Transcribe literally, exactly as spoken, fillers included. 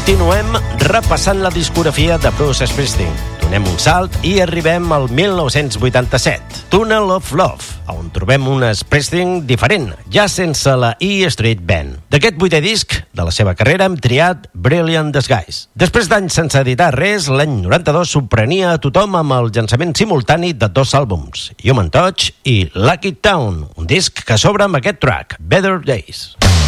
Continuem repassant la discografia de Bruce Springsteen. Donem un salt i arribem al mil nou-cents vuitanta-set, Tunnel of Love, on trobem un Springsteen diferent, ja sense la E Street Band. D'aquest vuitè disc de la seva carrera hem triat Brilliant Disguise. Després d'anys sense editar res, l'any noranta-dos sorprenia a tothom amb el llançament simultani de dos àlbums, Human Touch i Lucky Town, un disc que s'obre amb aquest track, Better Days.